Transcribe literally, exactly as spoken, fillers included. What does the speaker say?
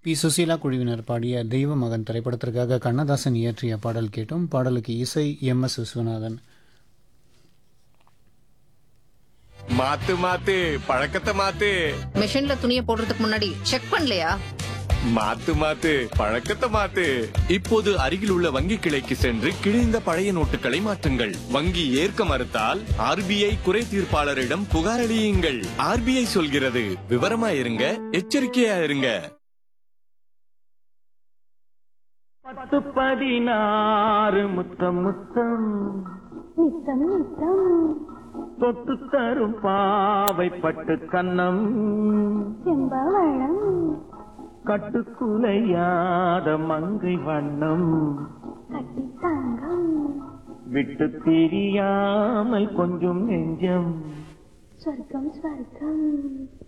B Susheela குழுவினர் பாடிய தெய்வ மகன் திரைப்படத்திற்காக கண்ணதாசன் இயற்றிய பாடல் கேட்டோம். பாடலுக்கு இசை எம் எஸ் விஸ்வநாதன். மாத்து மாத்து பழக்கத்தை மாத்து. மிஷின்ல துணியை போடுறதுக்கு முன்னாடி செக் பண்ணலையா? மாத்து மாத்து பழக்கத்தை மாத்து. இப்போது அருகில் உள்ள வங்கி கிளைக்கு சென்று கிழிந்த பழைய நோட்டுகளை மாற்றுங்கள். வங்கி ஏற்க மறுத்தால் ஆர்பிஐ குறை தீர்ப்பாளரிடம் புகார் அளியுங்கள். ஆர்பிஐ சொல்கிறது, விவரமா இருங்க, எச்சரிக்கையா இருங்க. பத்து பதினாறு முத்தம் முத்தம் நித்தம் நித்தம் தொட்டு தரும் பாவை பட்டு கன்னம் செம்பவளம் கட்டுக்குலையாத மங்கை வண்ணம் கட்டி தங்கம் விட்டு பிரியாமல் கொஞ்சம் நெஞ்சம் சொர்க்கம் சொர்க்கம்